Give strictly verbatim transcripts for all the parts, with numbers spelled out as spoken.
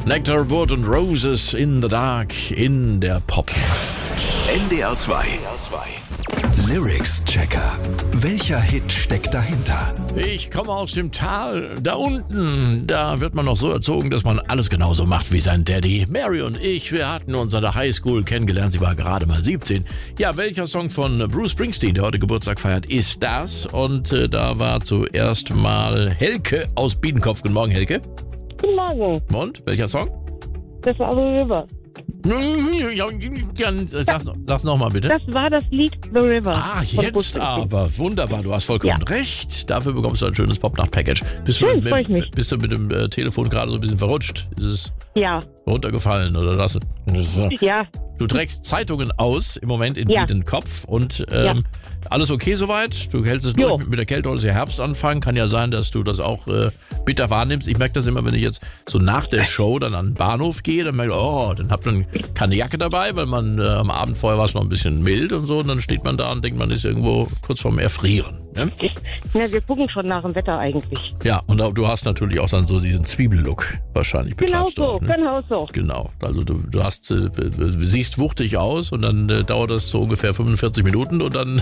Nectar, Wood und Roses in the Dark in der Pop. N D R zwei. Lyrics Checker. Welcher Hit steckt dahinter? Ich komme aus dem Tal, da unten. Da wird man noch so erzogen, dass man alles genauso macht wie sein Daddy. Mary und ich, wir hatten uns an der Highschool kennengelernt. Sie war gerade mal siebzehn. Ja, welcher Song von Bruce Springsteen, der heute Geburtstag feiert, ist das? Und äh, da war zuerst mal Helke aus Biedenkopf. Guten Morgen, Helke. Guten Morgen. Und, welcher Song? Das war The River. Sag's, sag's nochmal bitte. Das war das Lied The River. Ah, jetzt aber. Wunderbar, du hast vollkommen ja. recht. Dafür bekommst du ein schönes Pop-Nacht-Package. Bist, Schön, du freu ich mich. bist du mit dem äh, Telefon gerade so ein bisschen verrutscht? Ist es ja. runtergefallen oder was? Ja. Du trägst Zeitungen aus im Moment in ja. den Kopf und ähm, ja. alles okay soweit? Du hältst es jo. durch mit der Kälte, heute ist ja Herbstanfang. Kann ja sein, dass du das auch äh, bitter wahrnimmst. Ich merke das immer, wenn ich jetzt so nach der Show dann an den Bahnhof gehe, dann merke ich, oh, dann habt ihr keine Jacke dabei, weil man äh, am Abend vorher war es noch ein bisschen mild und so. Und dann steht man da und denkt, man ist irgendwo kurz vorm Erfrieren. Ne? Ja, wir gucken schon nach dem Wetter eigentlich. Ja, und du hast natürlich auch dann so diesen Zwiebellook wahrscheinlich. Genau so, auch, ne? genau so. Genau, also du, du hast, äh, siehst wuchtig aus und dann äh, dauert das so ungefähr fünfundvierzig Minuten und dann,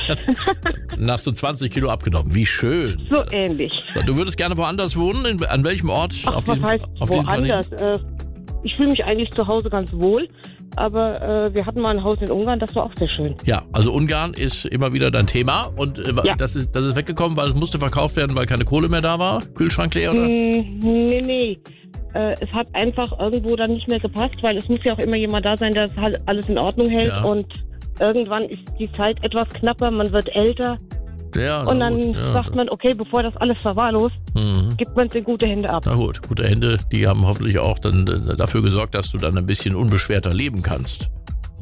dann hast du zwanzig Kilo abgenommen. Wie schön. So ähnlich. Du würdest gerne woanders wohnen? In, an welchem Ort? Ach, auf was diesem, heißt auf woanders? Äh, ich fühle mich eigentlich zu Hause ganz wohl, aber äh, wir hatten mal ein Haus in Ungarn, das war auch sehr schön. Ja, also Ungarn ist immer wieder dein Thema und äh, ja. das, ist, das ist weggekommen, weil es musste verkauft werden, weil keine Kohle mehr da war? Kühlschrank leer, oder? Mm, nee, nee. Äh, es hat einfach irgendwo dann nicht mehr gepasst, weil es muss ja auch immer jemand da sein, der das halt alles in Ordnung hält Ja. und irgendwann ist die Zeit etwas knapper, man wird älter. Ja, und dann gut, ja. sagt man, okay, bevor das alles verwahrlost, Mhm. gibt man es in gute Hände ab. Na gut, gute Hände, die haben hoffentlich auch dann äh, dafür gesorgt, dass du dann ein bisschen unbeschwerter leben kannst.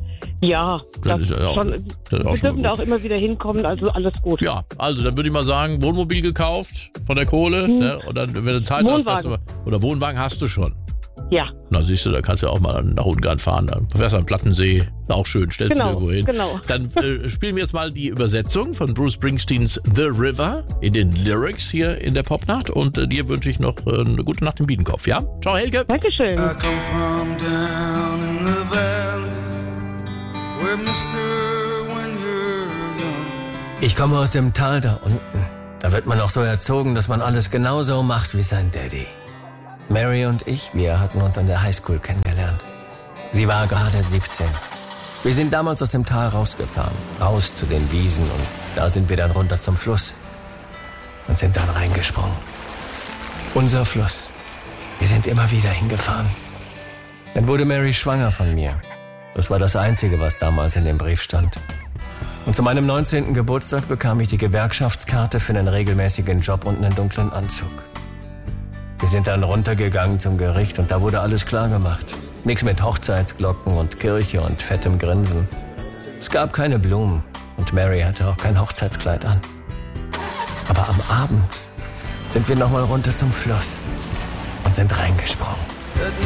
Ja, Das das ist ja auch- schon, das ist auch wir schon dürfen mal da gut. auch immer wieder hinkommen, also alles gut. Ja, also dann würde ich mal sagen, Wohnmobil gekauft von der Kohle, Hm. ne? Und dann, wenn du Zeit hast, Wohnwagen. fährst du mal- oder Wohnwagen hast du schon. Ja, Na siehst du, da kannst du auch mal nach Ungarn fahren. Dann fährst du am Plattensee, ist auch schön, stellst Genau, du irgendwo hin. genau. Dann äh, spielen wir jetzt mal die Übersetzung von Bruce Springsteens The River in den Lyrics hier in der Popnacht. Und äh, dir wünsche ich noch äh, eine gute Nacht im Biedenkopf, ja? Ciao, Helge. Dankeschön. I come from down in the valley where Mister when you're young. Ich komme aus dem Tal da unten. Da wird man auch so erzogen, dass man alles genauso macht wie sein Daddy. Mary und ich, wir hatten uns an der Highschool kennengelernt. Sie war gerade siebzehn. Wir sind damals aus dem Tal rausgefahren, raus zu den Wiesen und da sind wir dann runter zum Fluss und sind dann reingesprungen. Unser Fluss. Wir sind immer wieder hingefahren. Dann wurde Mary schwanger von mir. Das war das Einzige, was damals in dem Brief stand. Und zu meinem neunzehnten Geburtstag bekam ich die Gewerkschaftskarte für einen regelmäßigen Job und einen dunklen Anzug. Wir sind dann runtergegangen zum Gericht und da wurde alles klar gemacht. Nichts mit Hochzeitsglocken und Kirche und fettem Grinsen. Es gab keine Blumen und Mary hatte auch kein Hochzeitskleid an. Aber am Abend sind wir nochmal runter zum Fluss und sind reingesprungen. At